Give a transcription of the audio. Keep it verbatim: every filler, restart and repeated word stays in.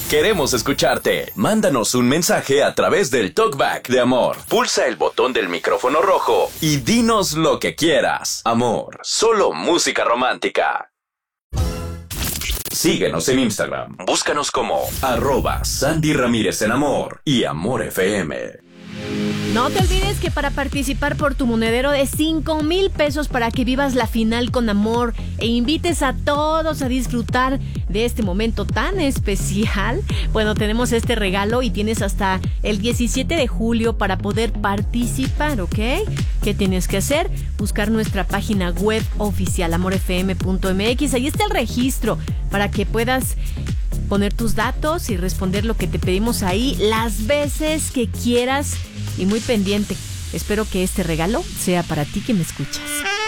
Queremos escucharte. Mándanos un mensaje a través del Talkback de Amor. Pulsa el botón del micrófono rojo y dinos lo que quieras. Amor, solo música romántica. Síguenos en Instagram. Búscanos como arroba Sandy Ramírez en Amor y Amor F M. No te olvides que para participar por tu monedero de cinco mil pesos para que vivas la final con amor e invites a todos a disfrutar de este momento tan especial, bueno, tenemos este regalo y tienes hasta el diecisiete de julio para poder participar, ¿ok? ¿Qué tienes que hacer? Buscar nuestra página web oficial amor f m punto m x. Ahí está el registro para que puedas poner tus datos y responder lo que te pedimos ahí las veces que quieras y muy pendiente. Espero que este regalo sea para ti que me escuchas.